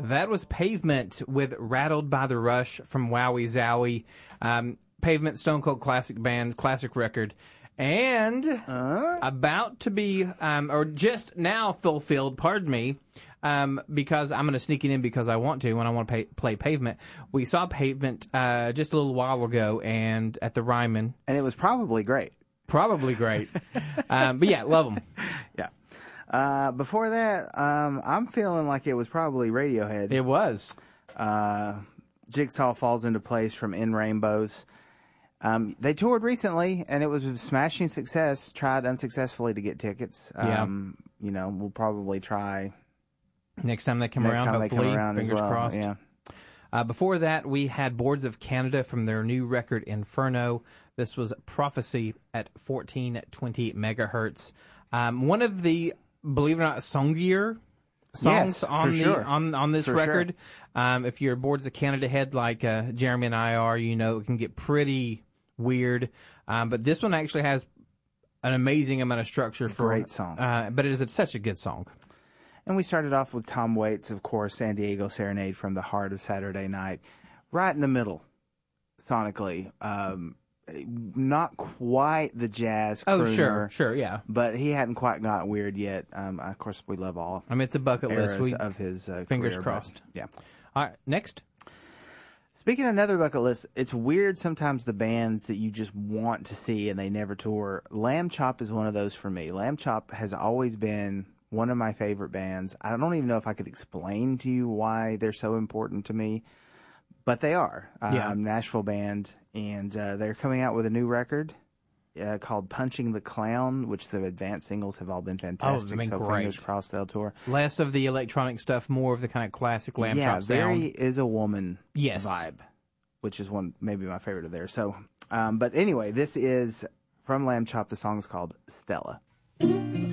That was Pavement with Rattled by the Rush from Wowie Zowie. Pavement, Stone Cold classic band, classic record. And about to be, or just now fulfilled, pardon me, because I'm going to sneak it in because I want to when I want to play Pavement. We saw Pavement just a little while ago and at the Ryman. And it was probably great. Probably great. But yeah, love them. Yeah. Before that, I'm feeling like it was probably Radiohead. It was. Jigsaw Falls into Place from In Rainbows. They toured recently, and it was a smashing success. Tried unsuccessfully to get tickets. We'll probably try next time they come around, hopefully. Fingers crossed. Yeah. Before that, we had Boards of Canada from their new record, Inferno. This was Prophecy at 1420 megahertz. One of the, believe it or not, songier songs on this record. Sure. If you're a Boards of Canada head like Jeremy and I are, it can get pretty weird. But this one actually has an amazing amount of structure for great song. But it is such a good song. And we started off with Tom Waits, of course, San Diego Serenade from the heart of Saturday Night. Right in the middle, sonically. Not quite the jazz crooner. Sure, yeah. But he hadn't quite got weird yet. Of course, we love all. It's a bucket list of his fingers career, crossed. Yeah. All right, next. Speaking of another bucket list, it's weird sometimes the bands that you just want to see and they never tour. Lamb Chop is one of those for me. Lamb Chop has always been one of my favorite bands. I don't even know if I could explain to you why they're so important to me, but they are. Nashville band, and they're coming out with a new record called Punching the Clown, which the advanced singles have all been fantastic. Great. Fingers crossed they'll tour. Less of the electronic stuff, more of the kind of classic Lamb Chop sound. There is a woman yes. vibe, which is maybe my favorite of theirs. So, but anyway, this is from Lamb Chop. The song's called Stella.